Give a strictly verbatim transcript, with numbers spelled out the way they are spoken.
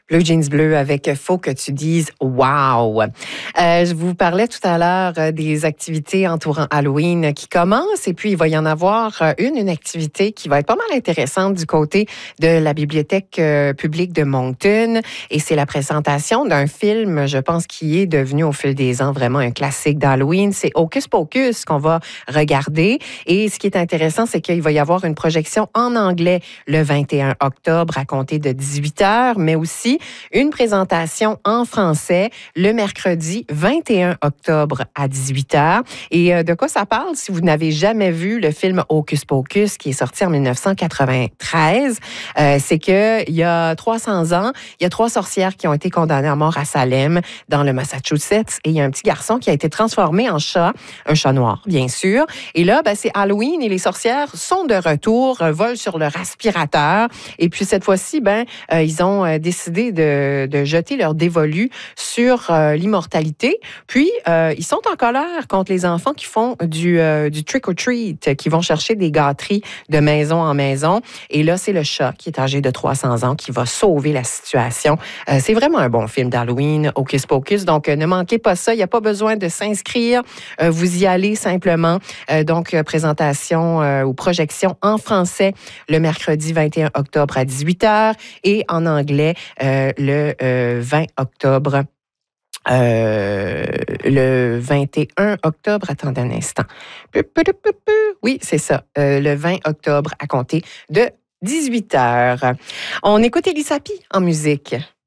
Bleu Jeans Bleu avec Faut que tu dises wow. Euh, je vous parlais tout à l'heure des activités entourant Halloween qui commencent et puis il va y en avoir une, une activité qui va être pas mal intéressante du côté de la bibliothèque euh, publique de Moncton et c'est la présentation d'un film, je pense, qui est devenu au fil des ans vraiment un classique d'Halloween. C'est Hocus Pocus qu'on va regarder et ce qui est intéressant, c'est qu'il va y avoir une projection en anglais le vingt et un octobre à compter de dix-huit heures, mais aussi une présentation en français le mercredi vingt et un octobre à dix-huit heures. Et de quoi ça parle? Si vous n'avez jamais vu le film Hocus Pocus qui est sorti en dix-neuf cent quatre-vingt-treize, euh, c'est qu'il y a trois cents ans, il y a trois sorcières qui ont été condamnées à mort à Salem, dans le Massachusetts, et il y a un petit garçon qui a été transformé en chat, un chat noir, bien sûr. Et là, ben, c'est Halloween et les sorcières sont de retour, euh, volent sur leur aspirateur. Et puis cette fois-ci, ben, euh, ils ont euh, décidé de, de jeter leur dévolu sur euh, l'immortalité. Puis, euh, ils sont en colère contre les enfants qui font du, euh, du trick-or-treat, qui vont chercher des gâteries de maison en maison. Et là, c'est le chat qui est âgé de trois cents ans qui va sauver la situation. Euh, c'est vraiment un bon film d'Halloween, Hocus Pocus. Donc, euh, ne manquez pas ça. Il n'y a pas besoin de s'inscrire. Euh, vous y allez simplement. Euh, donc, euh, présentation euh, ou projection en français le mercredi vingt et un octobre à dix-huit heures et en anglais euh, le euh, vingt octobre. Euh, le vingt et un octobre, attendez un instant. Oui, c'est ça. Euh, le vingt octobre à compter de dix-huit heures. On écoute Elisapie en musique.